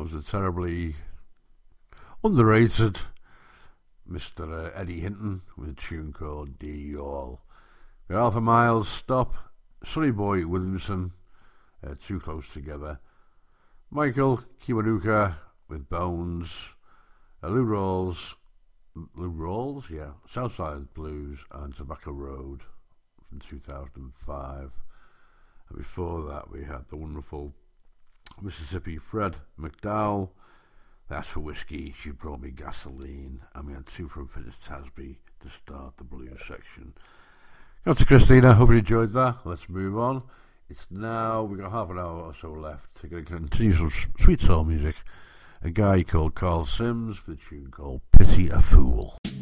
was a terribly underrated Mr. Eddie Hinton with a tune called Dear You All. We had Alpha Miles, Stop, Sonny Boy Williamson, Too Close Together, Michael Kiwanuka with Bones, Lou Rawls, yeah, Southside Blues and Tobacco Road from 2005. And before that we had the wonderful Mississippi Fred McDowell, That's for Whiskey, She Brought Me Gasoline, and we had two from Phyllis Tasby to start the blues section. Got to Christina, hope you enjoyed that. Let's move on. It's now, we've got half an hour or so left to continue some sweet soul music. A guy called Carl Sims with a tune called Pity a Fool.